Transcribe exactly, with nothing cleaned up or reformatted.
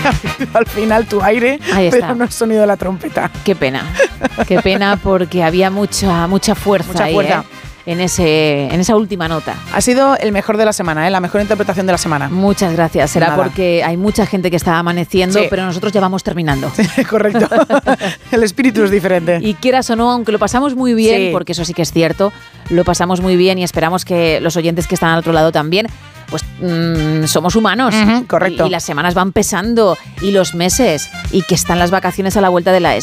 Al final tu aire, Ahí está. pero no el sonido de la trompeta. Qué pena, qué pena porque había mucha, mucha fuerza, Mucha ahí, fuerza. ¿eh? en, ese, en esa última nota. Ha sido el mejor de la semana, ¿eh? La mejor interpretación de la semana. Muchas gracias. Será Nada. porque hay mucha gente que está amaneciendo, Sí. pero nosotros ya vamos terminando. Correcto. El espíritu es diferente. Y quieras o no, aunque lo pasamos muy bien, Sí. porque eso sí que es cierto, lo pasamos muy bien y esperamos que los oyentes que están al otro lado también, pues mmm, somos humanos. Ujú, correcto. Y, y las semanas van pesando y los meses y que están las vacaciones a la vuelta de la esquina.